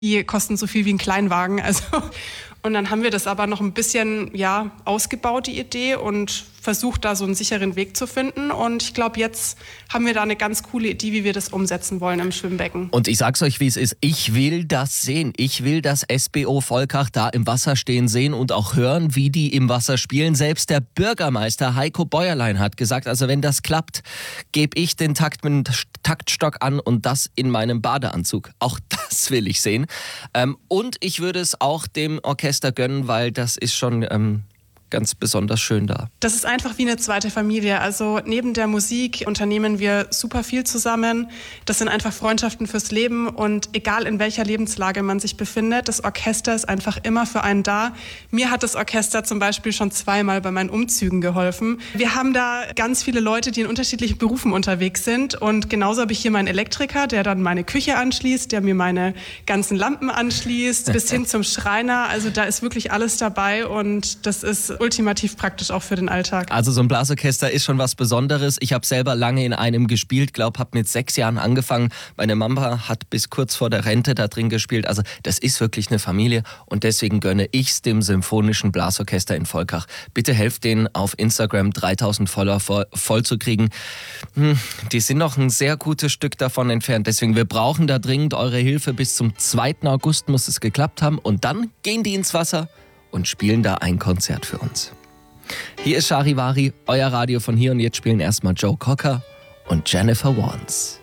die kosten so viel wie ein Kleinwagen. Also, und dann haben wir das aber noch ein bisschen ausgebaut, die Idee, und versucht, da so einen sicheren Weg zu finden. Und ich glaube, jetzt haben wir da eine ganz coole Idee, wie wir das umsetzen wollen im Schwimmbecken. Und ich sag's euch, wie es ist. Ich will das sehen. Ich will das SBO Volkach da im Wasser stehen sehen und auch hören, wie die im Wasser spielen. Selbst der Bürgermeister Heiko Bäuerlein hat gesagt, also wenn das klappt, gebe ich den Takt mit dem Taktstock an und das in meinem Badeanzug. Auch das will ich sehen. Und ich würde es auch dem Orchester gönnen, weil das ist schon ganz besonders schön da. Das ist einfach wie eine zweite Familie. Also neben der Musik unternehmen wir super viel zusammen. Das sind einfach Freundschaften fürs Leben, und egal in welcher Lebenslage man sich befindet, das Orchester ist einfach immer für einen da. Mir hat das Orchester zum Beispiel schon 2-mal bei meinen Umzügen geholfen. Wir haben da ganz viele Leute, die in unterschiedlichen Berufen unterwegs sind, und genauso habe ich hier meinen Elektriker, der dann meine Küche anschließt, der mir meine ganzen Lampen anschließt, bis hin zum Schreiner. Also da ist wirklich alles dabei, und das ist ultimativ praktisch auch für den Alltag. Also so ein Blasorchester ist schon was Besonderes. Ich habe selber lange in einem gespielt, habe mit 6 Jahren angefangen. Meine Mama hat bis kurz vor der Rente da drin gespielt. Also das ist wirklich eine Familie, und deswegen gönne ich's dem Symphonischen Blasorchester in Volkach. Bitte helft denen auf Instagram 3000 Follower voll zu kriegen. Die sind noch ein sehr gutes Stück davon entfernt. Deswegen, wir brauchen da dringend eure Hilfe. Bis zum 2. August muss es geklappt haben, und dann gehen die ins Wasser und spielen da ein Konzert für uns. Hier ist Charivari, euer Radio von hier, und jetzt spielen erstmal Joe Cocker und Jennifer Warnes.